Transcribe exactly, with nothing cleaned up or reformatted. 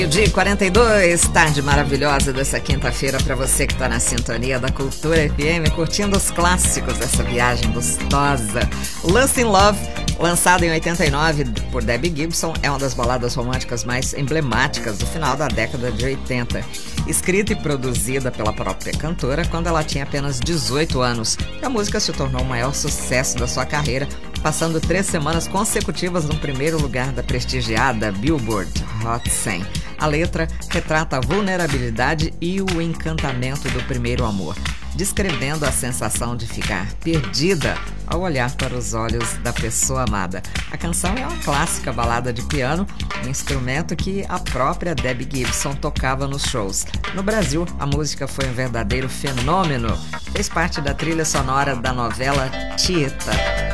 De quarenta e dois, tarde maravilhosa dessa quinta-feira para você que está na sintonia da Cultura F M, curtindo os clássicos dessa viagem gostosa. Lost in Love, lançado em oitenta e nove por Debbie Gibson, é uma das baladas românticas mais emblemáticas do final da década de oitenta. Escrita e produzida pela própria cantora quando ela tinha apenas dezoito anos, a música se tornou o maior sucesso da sua carreira, passando três semanas consecutivas no primeiro lugar da prestigiada Billboard Hot cem. A letra retrata a vulnerabilidade e o encantamento do primeiro amor, descrevendo a sensação de ficar perdida ao olhar para os olhos da pessoa amada. A canção é uma clássica balada de piano, um instrumento que a própria Debbie Gibson tocava nos shows. No Brasil, a música foi um verdadeiro fenômeno. Fez parte da trilha sonora da novela Tieta.